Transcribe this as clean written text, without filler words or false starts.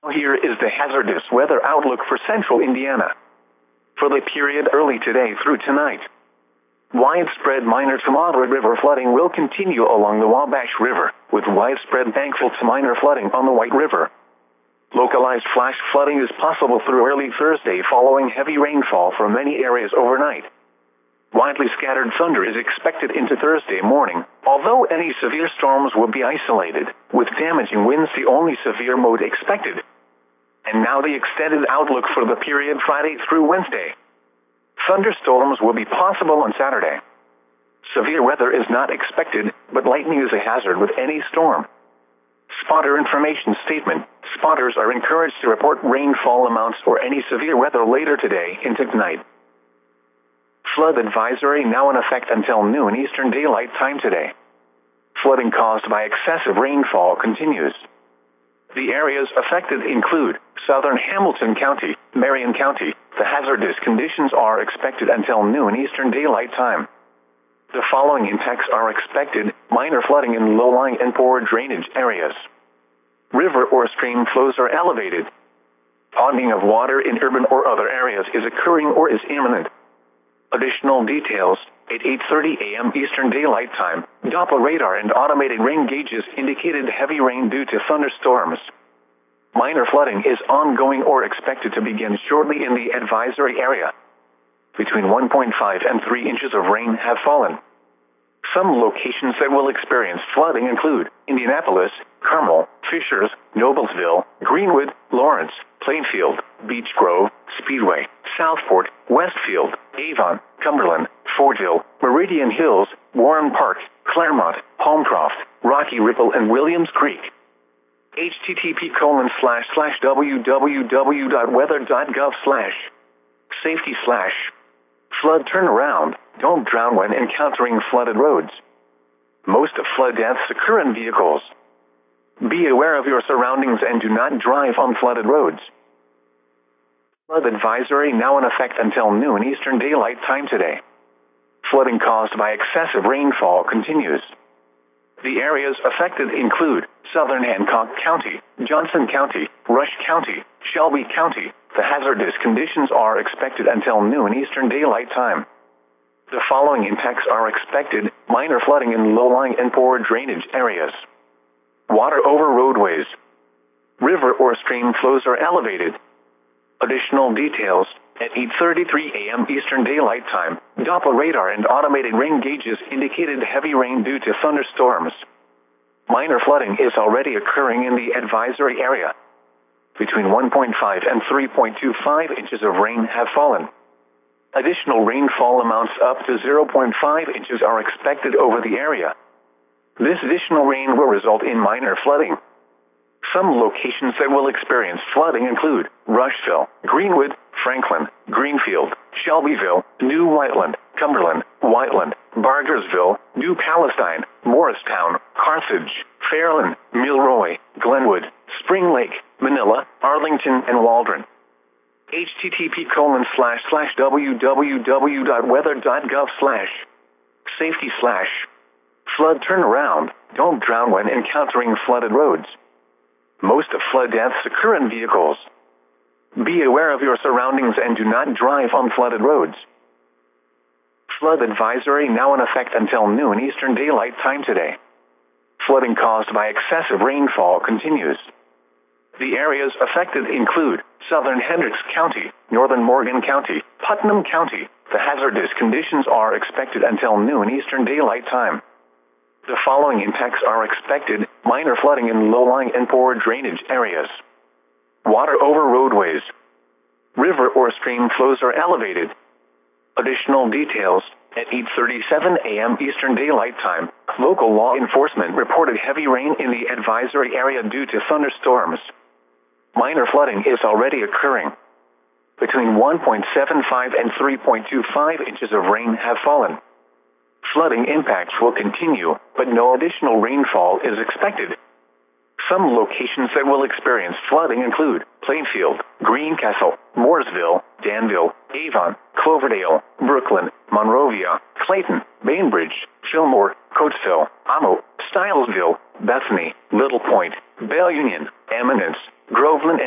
Here is the hazardous weather outlook for central Indiana. For the period early today through tonight, widespread minor to moderate river flooding will continue along the Wabash River, with widespread bankful to minor flooding on the White River. Localized flash flooding is possible through early Thursday following heavy rainfall for many areas overnight. Widely scattered thunder is expected into Thursday morning, although any severe storms will be isolated, with damaging winds the only severe mode expected. And now the extended outlook for the period Friday through Wednesday. Thunderstorms will be possible on Saturday. Severe weather is not expected, but lightning is a hazard with any storm. Spotter information statement. Spotters are encouraged to report rainfall amounts or any severe weather later today into tonight. Flood advisory now in effect until noon Eastern Daylight Time today. Flooding caused by excessive rainfall continues. The areas affected include southern Hamilton County, Marion County. The hazardous conditions are expected until noon Eastern Daylight Time. The following impacts are expected: minor flooding in low-lying and poor drainage areas. River or stream flows are elevated. Ponding of water in urban or other areas is occurring or is imminent. Additional details: at 8:30 a.m. Eastern Daylight Time, Doppler radar and automated rain gauges indicated heavy rain due to thunderstorms. Minor flooding is ongoing or expected to begin shortly in the advisory area. Between 1.5 and 3 inches of rain have fallen. Some locations that will experience flooding include Indianapolis, Carmel, Fishers, Noblesville, Greenwood, Lawrence, Plainfield, Beech Grove, Speedway, Southport, Westfield, Avon, Cumberland, Fortville, Meridian Hills, Warren Park, Claremont, Holmcroft, Rocky Ripple, and Williams Creek. http://www.weather.gov/safety/ flood turnaround. Don't drown when encountering flooded roads. Most of flood deaths occur in vehicles. Be aware of your surroundings and do not drive on flooded roads. Flood advisory now in effect until noon Eastern Daylight Time today. Flooding caused by excessive rainfall continues. The areas affected include southern Hancock County, Johnson County, Rush County, Shelby County. The hazardous conditions are expected until noon Eastern Daylight Time. The following impacts are expected: minor flooding in low-lying and poor drainage areas. Water over roadways. River or stream flows are elevated. Additional details: at 8:33 a.m. Eastern Daylight Time, Doppler radar and automated rain gauges indicated heavy rain due to thunderstorms. Minor flooding is already occurring in the advisory area. Between 1.5 and 3.25 inches of rain have fallen. Additional rainfall amounts up to 0.5 inches are expected over the area. This additional rain will result in minor flooding. Some locations that will experience flooding include Rushville, Greenwood, Franklin, Greenfield, Shelbyville, New Whiteland, Cumberland, Whiteland, Bargersville, New Palestine, Morristown, Carthage, Fairland, Milroy, Glenwood, Spring Lake, Manila, Arlington, and Waldron. http://www.weather.gov/safety/ flood turnaround. Don't drown when encountering flooded roads. Most of flood deaths occur in vehicles. Be aware of your surroundings and do not drive on flooded roads. Flood advisory now in effect until noon Eastern Daylight Time today. Flooding caused by excessive rainfall continues. The areas affected include southern Hendricks County, northern Morgan County, Putnam County. The hazardous conditions are expected until noon Eastern Daylight Time. The following impacts are expected: minor flooding in low-lying and poor drainage areas. Water over roadways. River or stream flows are elevated. Additional details: at 8:37 a.m. Eastern Daylight Time, local law enforcement reported heavy rain in the advisory area due to thunderstorms. Minor flooding is already occurring. Between 1.75 and 3.25 inches of rain have fallen. Flooding impacts will continue, but no additional rainfall is expected. Some locations that will experience flooding include Plainfield, Greencastle, Mooresville, Danville, Avon, Cloverdale, Brooklyn, Monrovia, Clayton, Bainbridge, Fillmore, Coatesville, Amo, Stylesville, Bethany, Little Point, Belle Union, Eminence, Groveland,